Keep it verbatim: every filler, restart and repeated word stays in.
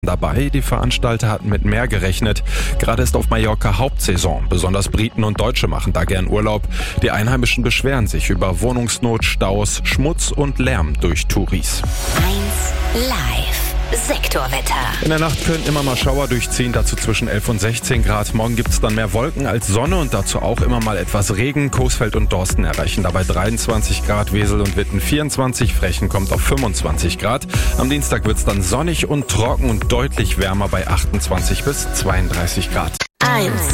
dabei. Die Veranstalter hatten mit mehr gerechnet. Gerade ist auf Mallorca Hauptsaison. Besonders Briten und Deutsche machen da gern Urlaub. Die Einheimischen beschweren sich über Wohnungsnot, Staus, Schmutz und Lärm durch Touris. eins live. Sektorwetter. In der Nacht können immer mal Schauer durchziehen, dazu zwischen elf und sechzehn Grad. Morgen gibt es dann mehr Wolken als Sonne und dazu auch immer mal etwas Regen. Coesfeld und Dorsten erreichen dabei dreiundzwanzig Grad, Wesel und Witten vierundzwanzig, Frechen kommt auf fünfundzwanzig Grad. Am Dienstag wird es dann sonnig und trocken und deutlich wärmer bei achtundzwanzig bis zweiunddreißig Grad. eins